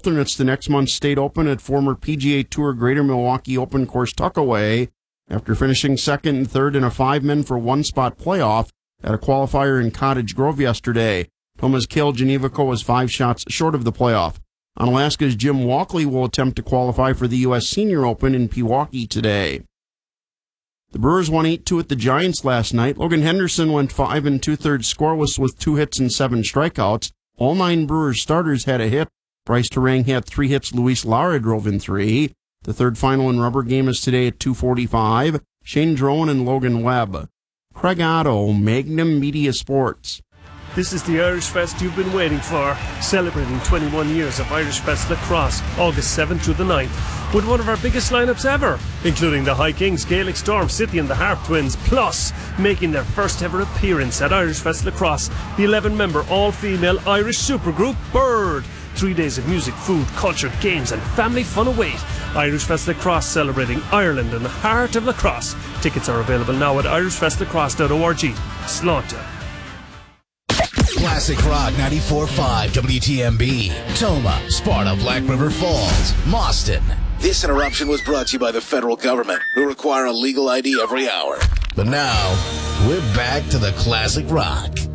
alternates the next month's State Open at former PGA Tour Greater Milwaukee Open course Tuckaway after finishing second and third in a 5-men-for-one-spot playoff at a qualifier in Cottage Grove yesterday. Thomas Kale Janivico was 5 shots short of the playoff. Alaska's Jim Walkley will attempt to qualify for the U.S. Senior Open in Pewaukee today. The Brewers won 8-2 at the Giants last night. Logan Henderson went 5 2/3 scoreless with 2 hits and 7 strikeouts. All 9 Brewers starters had a hit. Bryce Terang had 3 hits. Luis Lara drove in 3. The third final and rubber game is today at 2:45. Shane Drone and Logan Webb. Craig Otto, Magnum Media Sports. This is the Irish Fest you've been waiting for, celebrating 21 years of Irish Fest Lacrosse, August 7th to the 9th, with one of our biggest lineups ever, including the High Kings, Gaelic Storm City and the Harp Twins, plus making their first ever appearance at Irish Fest Lacrosse, the 11-member all-female Irish supergroup Bird. 3 days of music, food, culture, games and family fun await. Irish Fest Lacrosse, celebrating Ireland and the heart of lacrosse. Tickets are available now at irishfestlacrosse.org. Slaughter. Classic Rock 94.5 WTMB. Toma, Sparta, Black River Falls, Mauston. This interruption was brought to you by the federal government, who require a legal ID every hour. But now, we're back to the Classic Rock.